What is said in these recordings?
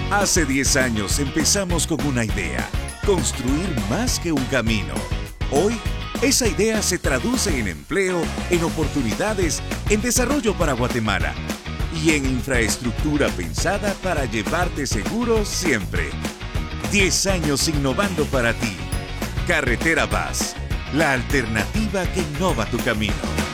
Hace 10 años empezamos con una idea, construir más que un camino. Hoy, esa idea se traduce en empleo, en oportunidades, en desarrollo para Guatemala y en infraestructura pensada para llevarte seguro siempre. 10 años innovando para ti. Carretera Vaz, la alternativa que innova tu camino.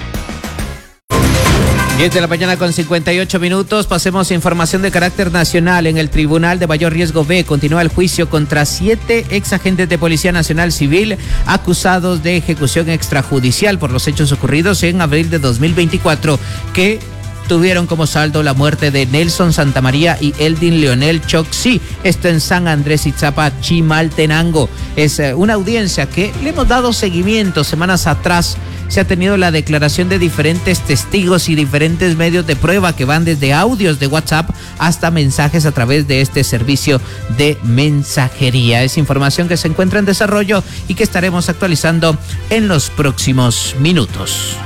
10 de la mañana con 58 minutos. Pasemos a información de carácter nacional. En el Tribunal de Mayor Riesgo B continúa el juicio contra 7 exagentes de Policía Nacional Civil acusados de ejecución extrajudicial por los hechos ocurridos en abril de 2024 que tuvieron como saldo la muerte de Nelson Santamaría y Eldin Leonel Choxi. Esto en San Andrés Itzapa, Chimaltenango. Es una audiencia que le hemos dado seguimiento. Semanas atrás se ha tenido la declaración de diferentes testigos y diferentes medios de prueba que van desde audios de WhatsApp hasta mensajes a través de este servicio de mensajería. Es información que se encuentra en desarrollo y que estaremos actualizando en los próximos minutos.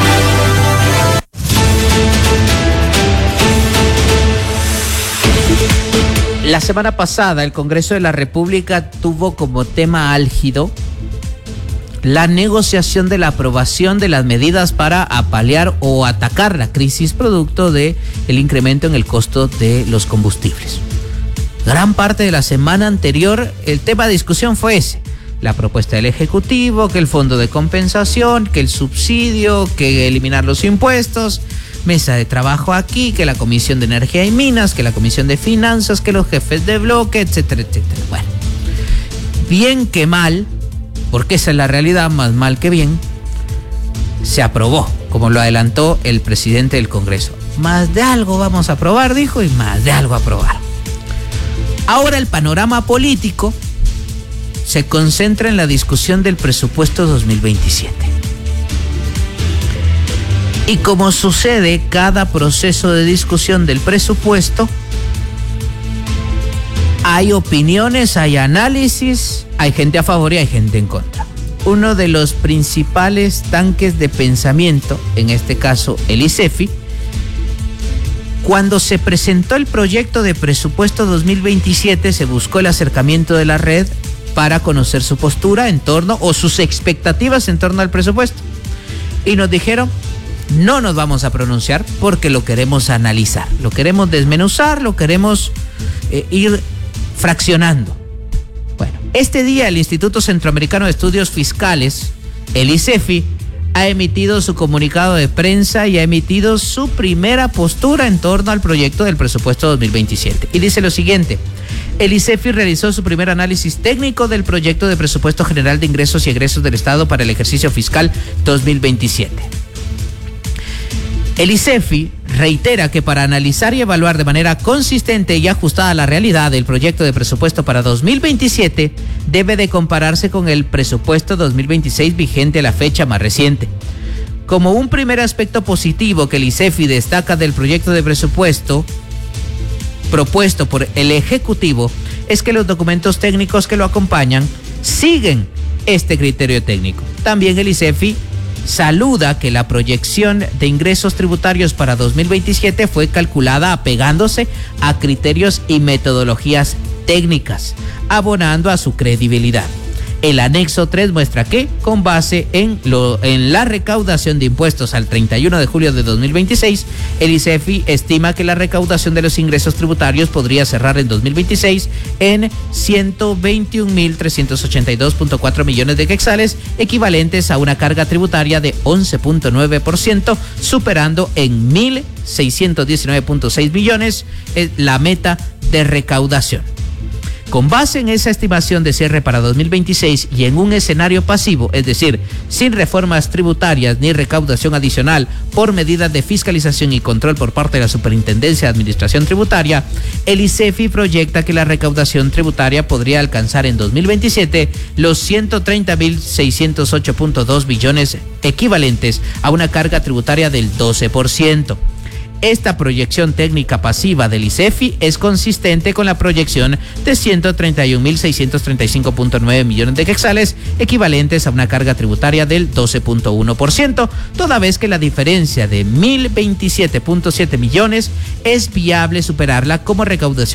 La semana pasada el Congreso de la República tuvo como tema álgido la negociación de la aprobación de las medidas para apalear o atacar la crisis producto de el incremento en el costo de los combustibles. Gran parte de la semana anterior el tema de discusión fue ese: la propuesta del Ejecutivo, que el fondo de compensación, que el subsidio, que eliminar los impuestos, mesa de trabajo aquí, que la Comisión de Energía y Minas, que la Comisión de Finanzas, que los jefes de bloque, etcétera, etcétera. Bueno, bien que mal, porque esa es la realidad, más mal que bien, se aprobó, como lo adelantó el presidente del Congreso. Más de algo vamos a aprobar, dijo, y más de algo aprobar. Ahora el panorama político se concentra en la discusión del presupuesto 2027. Y como sucede cada proceso de discusión del presupuesto, hay opiniones, hay análisis, hay gente a favor y hay gente en contra. Uno de los principales tanques de pensamiento, en este caso el ICEFI, cuando se presentó el proyecto de presupuesto 2027, se buscó el acercamiento de la red para conocer su postura en torno, o sus expectativas en torno al presupuesto. Y nos dijeron: no nos vamos a pronunciar porque lo queremos analizar, lo queremos desmenuzar, lo queremos ir fraccionando. Bueno, este día el Instituto Centroamericano de Estudios Fiscales, el ICEFI, ha emitido su comunicado de prensa y ha emitido su primera postura en torno al proyecto del presupuesto 2027. Y dice lo siguiente: el ICEFI realizó su primer análisis técnico del proyecto de presupuesto general de ingresos y egresos del Estado para el ejercicio fiscal 2027. El ICEFI reitera que para analizar y evaluar de manera consistente y ajustada a la realidad el proyecto de presupuesto para 2027 debe de compararse con el presupuesto 2026 vigente a la fecha más reciente. Como un primer aspecto positivo que el ICEFI destaca del proyecto de presupuesto propuesto por el Ejecutivo es que los documentos técnicos que lo acompañan siguen este criterio técnico. También el ICEFI saluda que la proyección de ingresos tributarios para 2027 fue calculada apegándose a criterios y metodologías técnicas, abonando a su credibilidad. El anexo 3 muestra que, con base en la recaudación de impuestos al 31 de julio de 2026, el ICEFI estima que la recaudación de los ingresos tributarios podría cerrar en 2026 en 121.382.4 millones de quetzales, equivalentes a una carga tributaria de 11.9%, superando en 1.619.6 millones la meta de recaudación. Con base en esa estimación de cierre para 2026 y en un escenario pasivo, es decir, sin reformas tributarias ni recaudación adicional por medidas de fiscalización y control por parte de la Superintendencia de Administración Tributaria, el ICEFI proyecta que la recaudación tributaria podría alcanzar en 2027 los 130.608.2 billones, equivalentes a una carga tributaria del 12%. Esta proyección técnica pasiva del ICEFI es consistente con la proyección de 131.635.9 millones de quetzales, equivalentes a una carga tributaria del 12.1%, toda vez que la diferencia de 1.027.7 millones es viable superarla como recaudación